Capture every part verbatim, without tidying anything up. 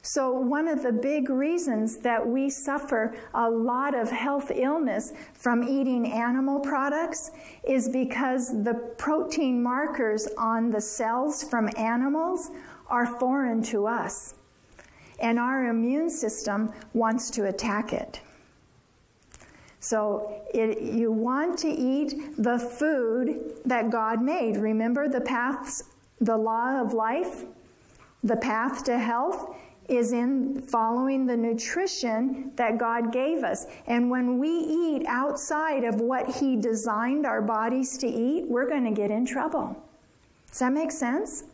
So one of the big reasons that we suffer a lot of health illness from eating animal products is because the protein markers on the cells from animals are foreign to us, and our immune system wants to attack it. So it, you want to eat the food that God made. Remember the paths, the law of life, the path to health is in following the nutrition that God gave us. And when we eat outside of what He designed our bodies to eat, we're going to get in trouble. Does that make sense?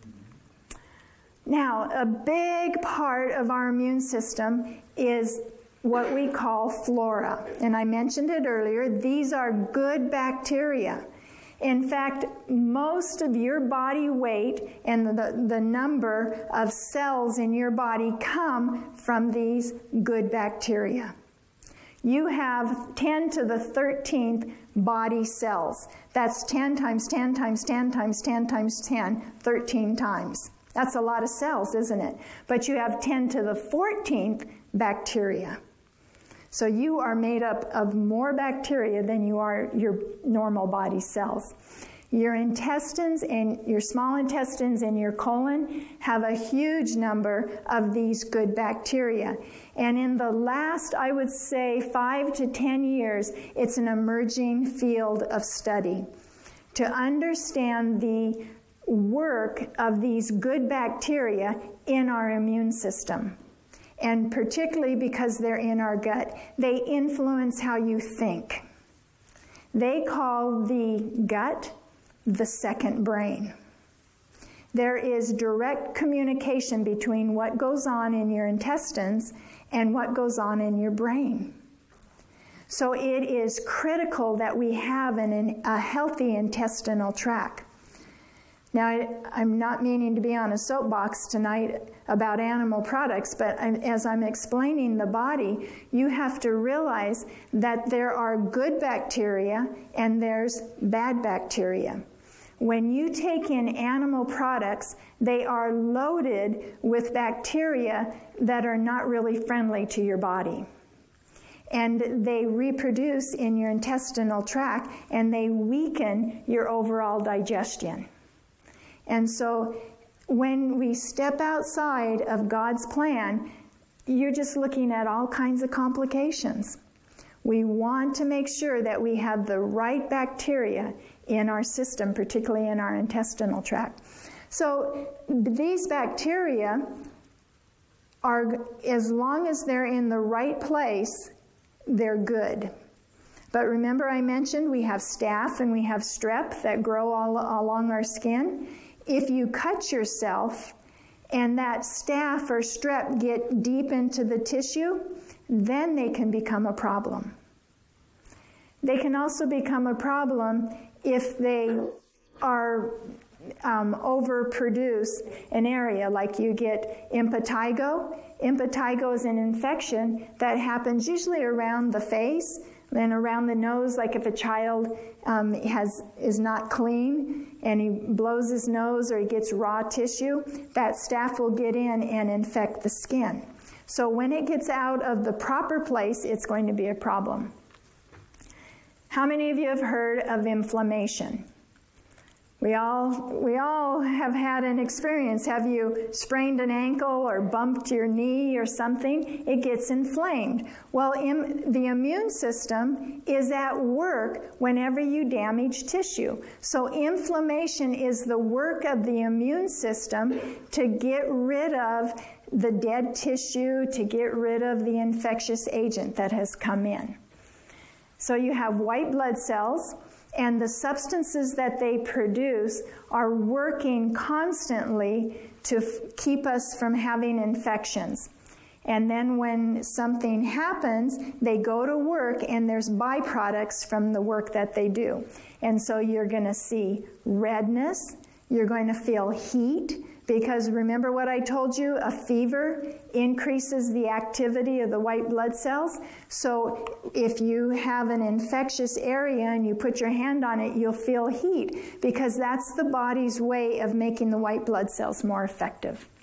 Now, a big part of our immune system is what we call flora. And I mentioned it earlier. These are good bacteria. In fact, most of your body weight and the, the number of cells in your body come from these good bacteria. You have ten to the thirteenth body cells. That's ten times ten times ten times ten times ten, thirteen times. That's a lot of cells, isn't it? But you have ten to the fourteenth bacteria. So you are made up of more bacteria than you are your normal body cells. Your intestines and your small intestines and your colon have a huge number of these good bacteria. And in the last, I would say, five to ten years, it's an emerging field of study to understand the work of these good bacteria in our immune system. And particularly because they're in our gut, they influence how you think. They call the gut the second brain. There is direct communication between what goes on in your intestines and what goes on in your brain. So it is critical that we have an, a healthy intestinal tract. Now, I, I'm not meaning to be on a soapbox tonight about animal products, but I'm, as I'm explaining the body, you have to realize that there are good bacteria and there's bad bacteria. When you take in animal products, they are loaded with bacteria that are not really friendly to your body. And they reproduce in your intestinal tract, and they weaken your overall digestion. And so when we step outside of God's plan, you're just looking at all kinds of complications. We want to make sure that we have the right bacteria in our system, particularly in our intestinal tract. So these bacteria are, as long as they're in the right place, they're good. But remember I mentioned we have staph and we have strep that grow all along our skin. If you cut yourself and that staph or strep get deep into the tissue, then they can become a problem. They can also become a problem if they are um, overproduce an area, like you get impetigo. Impetigo is an infection that happens usually around the face and around the nose, like if a child um, has is not clean and he blows his nose or he gets raw tissue, that staph will get in and infect the skin. So when it gets out of the proper place, it's going to be a problem. How many of you have heard of inflammation? We all, we all have had an experience. Have you sprained an ankle or bumped your knee or something? It gets inflamed. Well, im- the immune system is at work whenever you damage tissue. So inflammation is the work of the immune system to get rid of the dead tissue, to get rid of the infectious agent that has come in. So you have white blood cells, and the substances that they produce are working constantly to f- keep us from having infections. And then when something happens, they go to work and there's byproducts from the work that they do. And so you're going to see redness, you're going to feel heat, because remember what I told you, a fever increases the activity of the white blood cells. So if you have an infectious area and you put your hand on it, you'll feel heat, because that's the body's way of making the white blood cells more effective.